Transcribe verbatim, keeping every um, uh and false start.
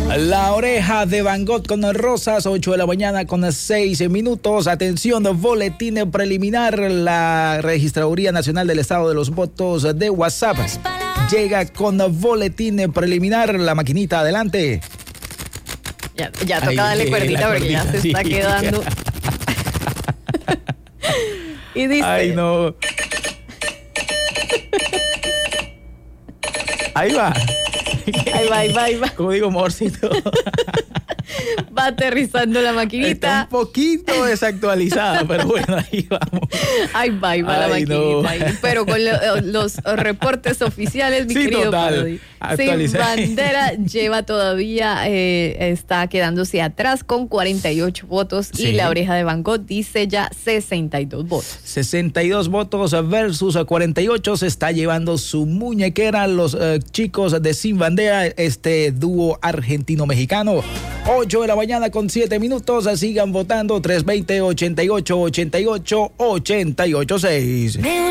La oreja de Van Gogh con rosas, ocho de la mañana con seis minutos. Atención, boletín preliminar. La Registraduría Nacional del Estado de los Votos de WhatsApp llega con boletín preliminar. La maquinita, adelante. Ya, ya toca Ay, darle cuerdita porque cuerdita, ya se sí. está quedando. Y dice... Ay, no. Ahí va. Ahí va, ahí va, ahí va. Como digo, morcito. Va aterrizando la maquinita. Está un poquito desactualizada, pero bueno, ahí vamos. Ahí va, ahí va Ay, la maquinita. No. Ahí. Pero con lo, los reportes oficiales, mi sí, querido total. Sin Bandera lleva todavía, eh, está quedándose atrás con cuarenta y ocho votos. Sí. Y La Oreja de Van Gogh dice ya sesenta y dos votos. sesenta y dos votos versus cuarenta y ocho. Se está llevando su muñequera los uh, chicos de Sin Bandera, este dúo argentino-mexicano. ocho de la mañana con siete minutos. Sigan votando. tres veinte, ochenta y ocho, ochenta y ocho, ochenta y ocho, seis.